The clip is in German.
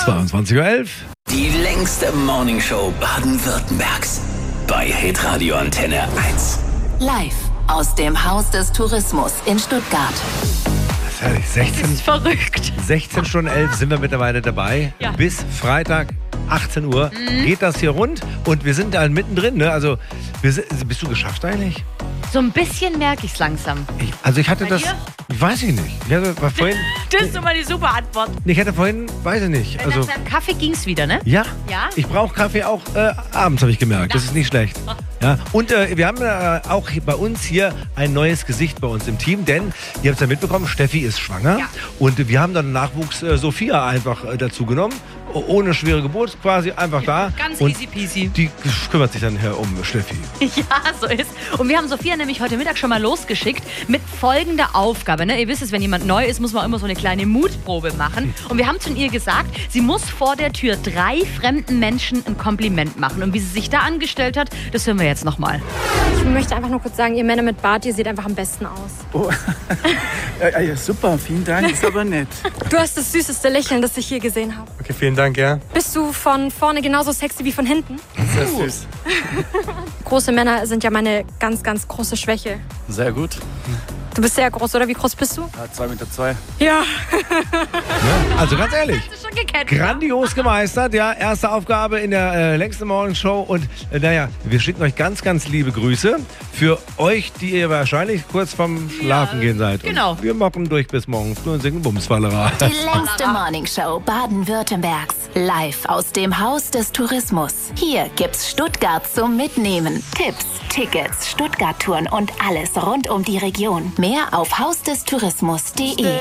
22:11 Uhr. Die längste Morningshow Baden-Württembergs. Bei Hitradio Antenne 1. Live aus dem Haus des Tourismus in Stuttgart. Das ist herrlich. 16, Das ist verrückt. 16 Stunden 11 sind wir mittlerweile dabei. Ja. Bis Freitag 18 Uhr geht das hier rund. Und wir sind da mittendrin. Ne? Also, bist du geschafft eigentlich? So ein bisschen merke ich es langsam. Ich hatte Bei das... dir? Weiß ich nicht. Ich hatte vorhin... Das ist immer die super Antwort. Ich hatte vorhin... Weiß ich nicht. Also, Nach deinem Kaffee ging es wieder, ne? ja. Ja? Ich brauche Kaffee auch abends, habe ich gemerkt. Das ist nicht schlecht. Ja. Und wir haben auch bei uns hier ein neues Gesicht bei uns im Team, denn ihr habt es ja mitbekommen, Steffi ist schwanger. Ja. Und wir haben dann Nachwuchs Sophia einfach dazu genommen. Ohne schwere Geburt quasi einfach da. Ganz und easy peasy. Die kümmert sich dann um Steffi. Ja, so ist. Und wir haben Sophia nämlich heute Mittag schon mal losgeschickt mit folgender Aufgabe. Ne? Ihr wisst es, wenn jemand neu ist, muss man immer so eine kleine Mutprobe machen. Und wir haben zu ihr gesagt, sie muss vor der Tür 3 fremden Menschen ein Kompliment machen. Und wie sie sich da angestellt hat, das hören wir jetzt nochmal. Ich möchte einfach nur kurz sagen, ihr Männer mit Bart, ihr seht einfach am besten aus. Oh, ja, super, vielen Dank, ist aber nett. Du hast das süßeste Lächeln, das ich je gesehen habe. Okay, vielen Dank, ja. Bist du von vorne genauso sexy wie von hinten? Sehr süß. Große Männer sind ja meine ganz, ganz große Schwäche. Sehr gut. Du bist sehr groß, oder? Wie groß bist du? Ja, 2,2 Meter. Ja. Also ganz ehrlich. Hast du schon gekannt? Grandios gemeistert, ja. Erste Aufgabe in der längsten Morningshow. Und naja, wir schicken euch ganz, ganz liebe Grüße für euch, die ihr wahrscheinlich kurz vorm Schlafen gehen seid. genau. Und wir machen durch bis morgen früh und singen Bumsfallera. Die längste Morningshow Baden-Württembergs. Live aus dem Haus des Tourismus. Hier gibt's Stuttgart zum Mitnehmen. Tipps, Tickets, Stuttgart-Touren und alles rund um die Region. Mehr auf hausdestourismus.de.